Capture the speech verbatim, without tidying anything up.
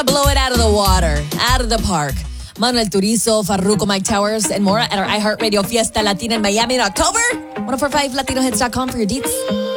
Blow it out of the water, out of the park. Manuel Turizo, Farruko, Mike Towers, and more at our iHeartRadio Fiesta Latina in Miami in October. ten forty-five latino hits dot com for your deets.